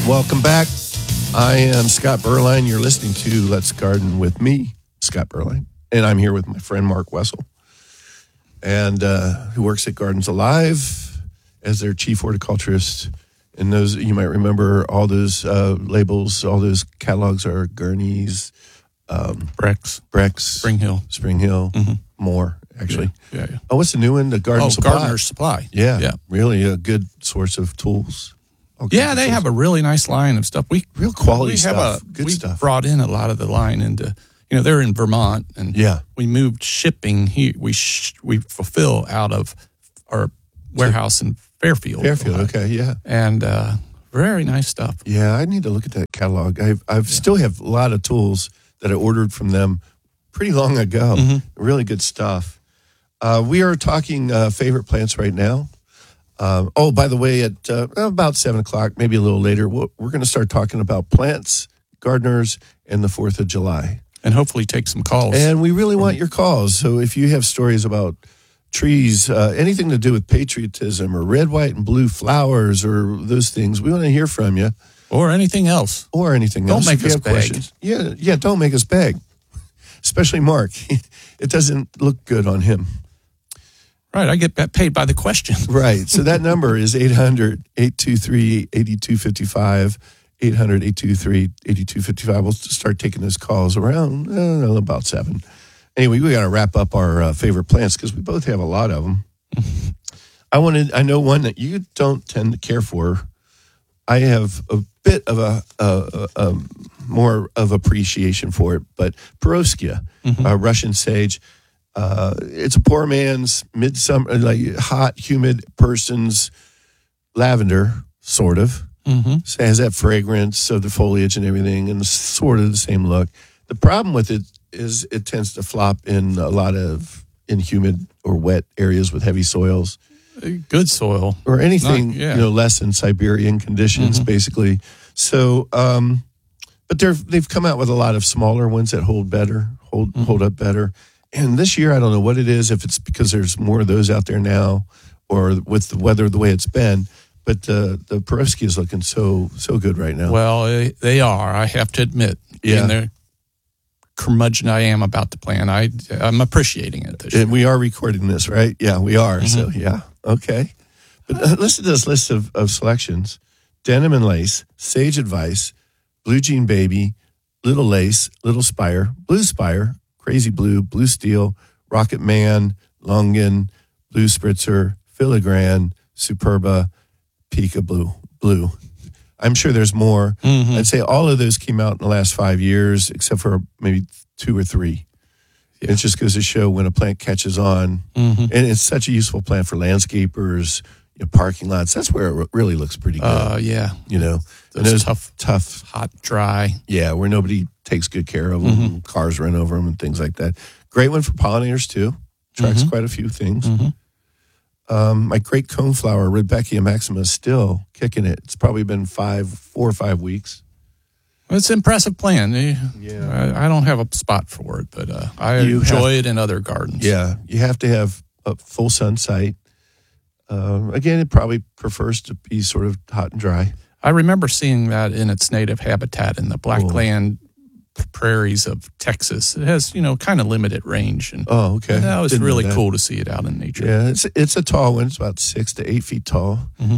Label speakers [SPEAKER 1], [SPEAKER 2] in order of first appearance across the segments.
[SPEAKER 1] Welcome back. I am Scott Berline. You're listening to Let's Garden with me, Scott Berline. And I'm here with my friend Mark Wessel, and who works at Gardens Alive as their chief horticulturist. And those, you might remember all those labels, all those catalogs are Gurney's,
[SPEAKER 2] Brex,
[SPEAKER 1] Spring Hill, more actually.
[SPEAKER 2] Yeah.
[SPEAKER 1] Oh, what's the new one? The Garden Supply.
[SPEAKER 2] Gardener's Supply.
[SPEAKER 1] Yeah, really a good source of tools.
[SPEAKER 2] Yeah, they have a really nice line of stuff.
[SPEAKER 1] Real quality stuff. Good stuff.
[SPEAKER 2] We brought in a lot of the line into, they're in Vermont, and we moved shipping here. We fulfill out of our warehouse in Fairfield.
[SPEAKER 1] Okay, yeah.
[SPEAKER 2] And very nice stuff.
[SPEAKER 1] Yeah, I need to look at that catalog. I still have a lot of tools that I ordered from them pretty long ago. Really good stuff. We are talking favorite plants right now. By the way, at about 7 o'clock, maybe a little later, we're going to start talking about plants, gardeners, and the 4th of July.
[SPEAKER 2] And hopefully take some calls.
[SPEAKER 1] And we really want your calls. So if you have stories about trees, anything to do with patriotism or red, white, and blue flowers or those things, we want to hear from you.
[SPEAKER 2] Or anything else.
[SPEAKER 1] Don't make us beg. Questions. Yeah, don't make us beg. Especially Mark. It doesn't look good on him.
[SPEAKER 2] Right, I get paid by the question.
[SPEAKER 1] Right, so that number is 800-823-8255, 800-823-8255. We'll start taking those calls around, about 7. Anyway, we got to wrap up our favorite plants because we both have a lot of them. I know one that you don't tend to care for. I have a bit of a more of appreciation for it, but Perovskia, Russian sage. It's a poor man's midsummer, like hot, humid person's lavender, sort of. So it has that fragrance of the foliage and everything, and sort of the same look. The problem with it is it tends to flop in a lot of humid or wet areas with heavy soils.
[SPEAKER 2] Good soil.
[SPEAKER 1] Or anything, less than Siberian conditions, basically. So, but they've come out with a lot of smaller ones that hold up better. And this year, I don't know what it is, if it's because there's more of those out there now or with the weather the way it's been, but the Perovskia is looking so good right now.
[SPEAKER 2] Well, they are, I have to admit.
[SPEAKER 1] Yeah.
[SPEAKER 2] And the curmudgeon I am about the plant, I'm appreciating it this year.
[SPEAKER 1] And we are recording this, right? Yeah, we are. So, yeah. Okay. But listen to this list of selections. Denim and Lace, Sage Advice, Blue Jean Baby, Little Lace, Little Spire, Blue Spire, Crazy Blue, Blue Steel, Rocket Man, Longan, Blue Spritzer, Filigrane, Superba, Pika Blue. I'm sure there's more. I'd say all of those came out in the last 5 years, except for maybe 2 or 3. Yeah. It just goes to show when a plant catches on, and it's such a useful plant for landscapers, parking lots. That's where it really looks pretty good.
[SPEAKER 2] Yeah.
[SPEAKER 1] Those
[SPEAKER 2] tough, hot, dry.
[SPEAKER 1] Yeah, where nobody takes good care of them, cars run over them and things like that. Great one for pollinators too. Tracks quite a few things. My great coneflower, Rudbeckia maxima, is still kicking it. It's probably been 4 or 5 weeks.
[SPEAKER 2] It's an impressive plant.
[SPEAKER 1] Yeah.
[SPEAKER 2] I don't have a spot for it, but I enjoy it in other gardens.
[SPEAKER 1] Yeah, you have to have a full sun site. Again, it probably prefers to be sort of hot and dry.
[SPEAKER 2] I remember seeing that in its native habitat in the blackland prairies of Texas. It has, kind of limited range. And
[SPEAKER 1] okay.
[SPEAKER 2] That was really cool to see it out in nature.
[SPEAKER 1] Yeah, it's a tall one. It's about 6 to 8 feet tall.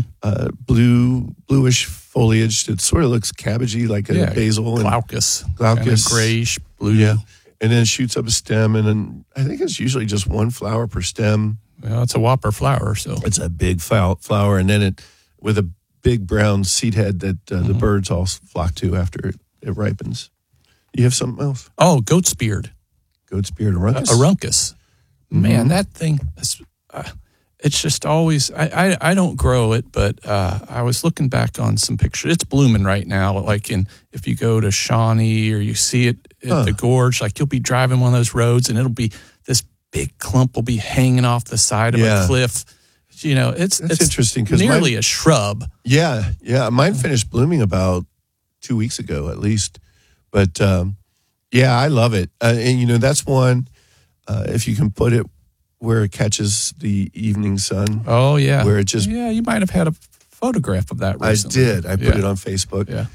[SPEAKER 1] Bluish foliage. It sort of looks cabbagey, like a basil.
[SPEAKER 2] Glaucus.
[SPEAKER 1] Kind of
[SPEAKER 2] grayish blue.
[SPEAKER 1] Yeah. And then it shoots up a stem, and then I think it's usually just one flower per stem.
[SPEAKER 2] Well, it's a whopper flower, so.
[SPEAKER 1] It's a big flower, and then it with a big brown seed head that the birds all flock to after it ripens. You have something else?
[SPEAKER 2] Oh, goat's beard.
[SPEAKER 1] Goat's beard, aruncus?
[SPEAKER 2] Aruncus. Man, that thing, it's just always, I don't grow it, but I was looking back on some pictures. It's blooming right now, like if you go to Shawnee or you see it at the gorge, like you'll be driving one of those roads and it'll be, this big clump will be hanging off the side of a cliff. It's
[SPEAKER 1] interesting because
[SPEAKER 2] nearly a shrub.
[SPEAKER 1] Yeah. Mine finished blooming about 2 weeks ago, at least. But I love it, and that's one. If you can put it where it catches the evening sun.
[SPEAKER 2] Oh yeah,
[SPEAKER 1] where it just
[SPEAKER 2] you might have had a photograph of that
[SPEAKER 1] I
[SPEAKER 2] recently.
[SPEAKER 1] did. I put it on Facebook.
[SPEAKER 2] Yeah.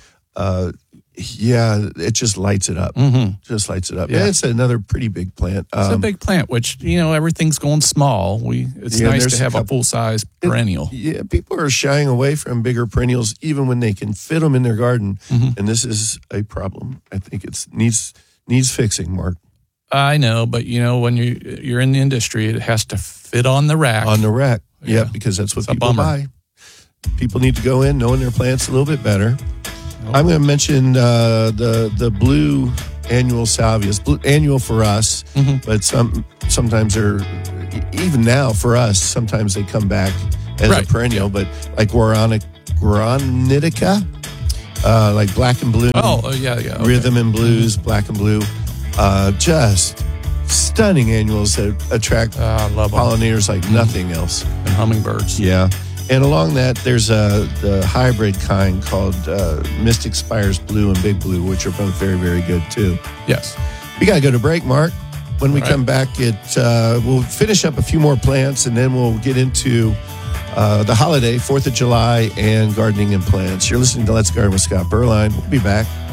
[SPEAKER 1] It just lights it up. Just lights it up.
[SPEAKER 2] Yeah.
[SPEAKER 1] And it's another pretty big plant.
[SPEAKER 2] It's a big plant, which, everything's going small. It's nice to have a full-size perennial.
[SPEAKER 1] Yeah, people are shying away from bigger perennials even when they can fit them in their garden. And this is a problem. I think it needs fixing, Mark.
[SPEAKER 2] I know, but, when you're in the industry, it has to fit on the rack.
[SPEAKER 1] On the rack.
[SPEAKER 2] Yeah.
[SPEAKER 1] Yeah, because that's what
[SPEAKER 2] It's a
[SPEAKER 1] people
[SPEAKER 2] bummer.
[SPEAKER 1] buy. People need to go in knowing their plants a little bit better. I'm going to mention the blue annual salvias. Blue annual for us, but sometimes they're, even now for us, sometimes they come back as
[SPEAKER 2] Right.
[SPEAKER 1] a perennial, but like Guaranitica, like black and blue.
[SPEAKER 2] Yeah. Okay.
[SPEAKER 1] Rhythm and blues, black and blue. Just stunning annuals that attract
[SPEAKER 2] I love them.
[SPEAKER 1] pollinators like nothing else.
[SPEAKER 2] And hummingbirds.
[SPEAKER 1] Yeah. And along that, there's the hybrid kind called Mystic Spires Blue and Big Blue, which are both very, very good too.
[SPEAKER 2] Yes.
[SPEAKER 1] We got to go to break, Mark. When we
[SPEAKER 2] All right.
[SPEAKER 1] come back, we'll finish up a few more plants, and then we'll get into the holiday, 4th of July, and gardening and plants. You're listening to Let's Garden with Scott Berline. We'll be back.